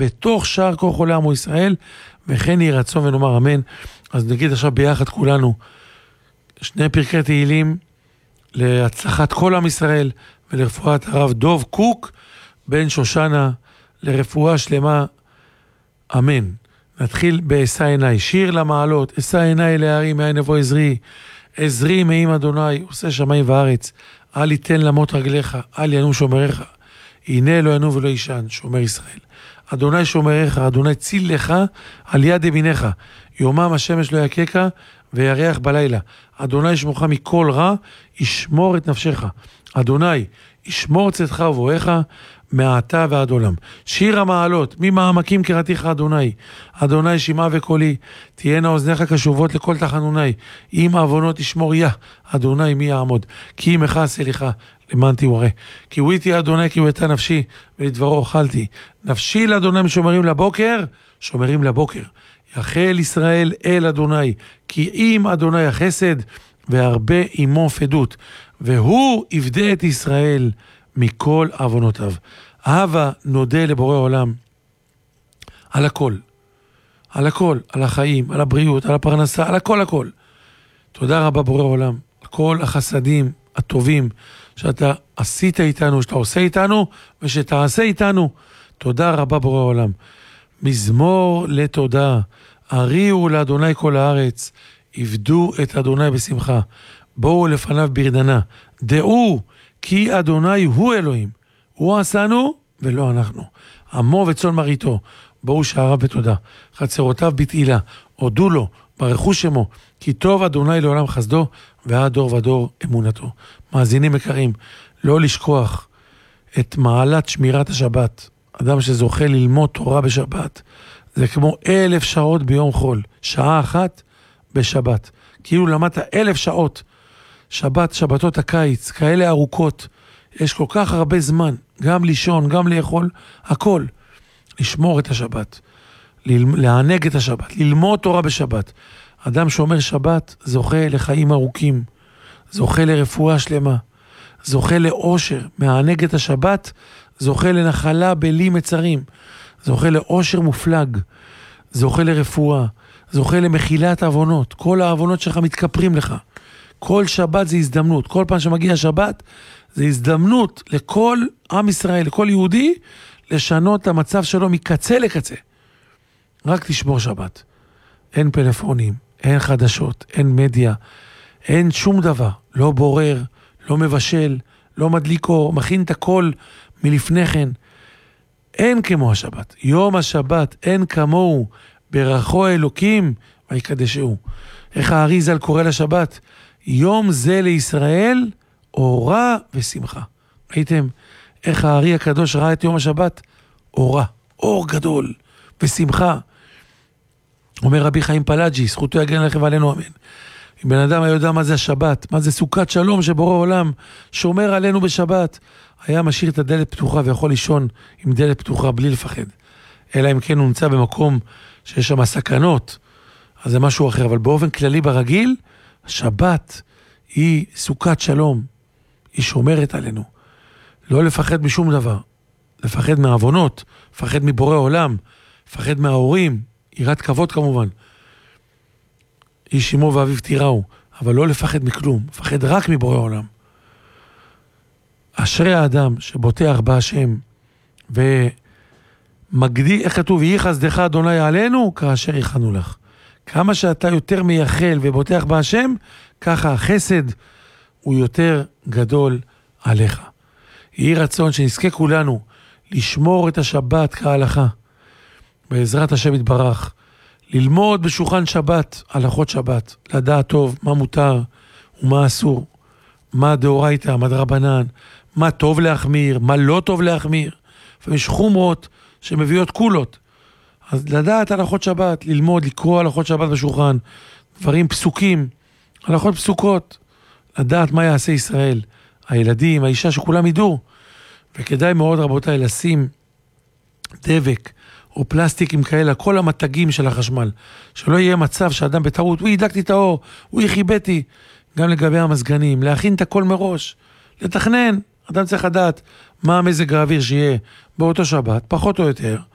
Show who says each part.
Speaker 1: בתוך שער כל חולי עמו ישראל, וכן יהי רצון ונאמר אמן. אז נגיד עכשיו ביחד כולנו, 2 פרקי תהילים, להצלחת כל עם ישראל, ולרפואת הרב דוב קוק, בן שושנה, לרפואה שלמה, אמן. נתחיל באשא עיניי, שיר למעלות, אשא עיניי להרים, מאין יבוא עזרי, עזרי מעם אדוני, עושה שמיים וארץ, אל יתן למות רגליך, אל ינום שומריך, הנה לא ינום ולא ישן, שומר ישראל. אדוני שומריך, אדוני ציל לך, על יד ימינך, יומם השמש לא יקקה, וירח בלילה. אדוני ישמורך מכל רע, ישמור את נפשך. אדוני ישמור צאתך ובואך, מעתה ועד עולם. שיר המעלות, ממעמקים קראתיך אדוני, אדוני שמעה וקולי, תהיינה אוזניך קשובות לכל תחנוני, אם עוונות תשמור יה, אדוני מי יעמוד, כי עמך סליחה, למען תיורא. כי הוא איתי אדוני, כי הוא איתה נפשי, ולדברו אוכלתי. נפשי לאדוני שומרים לבוקר, שומרים לבוקר. יחל ישראל אל אדוני, כי אם אדוני החסד, והרבה עמו פדות, והוא יפדה את ישראל מכל עוונותיו. אהבה נודה לבורא עולם על הכל, על הכל, על החיים, על הבריאות, על הפרנסה, על הכל הכל. תודה רבה בורא עולם, על כל החסדים הטובים שאתה עשית איתנו, שאתה עושה איתנו ושתעשה איתנו. תודה רבה בורא עולם. מזמור לתודה, הריעו לאדוני כל הארץ, עבדו את אדוני בשמחה, בואו לפניו ברדנה, דעו כי אדוני הוא אלוהים, הוא עשנו ולא אנחנו, עמו וצאן מרעיתו, בואו שעריו בתודה, חצרותיו בתהילה, הודו לו, ברכו שמו, כי טוב אדוני לעולם חסדו, ועד דור ודור אמונתו. מאזינים יקרים, לא לשכוח את מעלת שמירת השבת. אדם שזוכה ללמוד תורה בשבת, זה כמו 1,000 שעות ביום חול, שעה אחת בשבת. כאילו למדת 1,000 שעות. שבת, שבתות הקיץ, כאלה ארוכות, יש כל כך הרבה זמן, גם לישון, גם לאכול, הכל. לשמור את השבת, לענג את השבת, ללמוד תורה בשבת. אדם שאומר שבת זוכה לחיים ארוכים, זוכה לרפואה שלמה, זוכה לאושר, מענג את השבת, זוכה לנחלה בלי מצרים, זוכה לאושר מופלג, זוכה לרפואה, זוכה למחילת העוונות, כל העוונות שלך מתכפרים לך. כל שבת זה הזדמנות, כל פעם שמגיע שבת זה הזדמנות לכל עם ישראל, לכל יהודי, לשנות את המצב שלו מקצה לקצה. רק תשמור שבת. אין פלאפונים, אין חדשות, אין מדיה, אין שום דבר. לא בורר, לא מבשל, לא מדליק אור, מכין את הכל מלפני כן. אין כמו השבת. יום השבת אין כמוהו, ברכו אלוקים ויקדשהו. איך האריז"ל קורא לשבת? יום זה לישראל אורה ושמחה. ראיתם איך הארי הקדוש ראה את יום השבת? אורה, אור גדול ושמחה. אומר רבי חיים פלאג'י, זכותו יגן לכם עלינו אמן. אם בן אדם היה יודע מה זה השבת, מה זה סוכת שלום שבורא עולם שומר עלינו בשבת, היה משאיר את הדלת פתוחה ויכול לישון עם דלת פתוחה בלי לפחד. אלא אם כן הוא נמצא במקום שיש שם סכנות, אז זה משהו אחר. אבל באופן כללי ברגיל, השבת היא סוכת שלום, היא שומרת עלינו. לא לפחד משום דבר, לפחד מהעוונות, לפחד מבורא עולם, לפחד מההורים, יראת כבוד כמובן. איש אמו ואביו תיראו, אבל לא לפחד מכלום, לפחד רק מבורא עולם. אשרי האדם שבוטח בהשם ומגדיל, איך כתוב, יהי חסדך אדוני עלינו כאשר יכנו לך. כמה שאתה יותר מייחל ובוטח בהשם, ככה החסד הוא יותר גדול עליך. יהי רצון שנזכה כולנו לשמור את השבת כהלכה, בעזרת השם יתברך, ללמוד בשולחן שבת, הלכות שבת, לדעת טוב מה מותר ומה אסור, מה דאורייתא, מה דרבנן, מה טוב להחמיר, מה לא טוב להחמיר. ויש חומרות שמביאות כולות. אז לדעת הלכות שבת, ללמוד, לקרוא הלכות שבת בשולחן, דברים פסוקים, הלכות פסוקות, לדעת מה יעשה ישראל, הילדים, האישה, שכולם ידעו. וכדאי מאוד רבותיי לשים דבק או פלסטיקים כאלה, כל המתגים של החשמל, שלא יהיה מצב שאדם בטעות, הוא ידקתי את האור, הוא יחיבתי, גם לגבי המסגנים, להכין את הכל מראש, לתכנן, אדם צריך לדעת מה המזג האוויר שיהיה באותו שבת, פחות או יותר,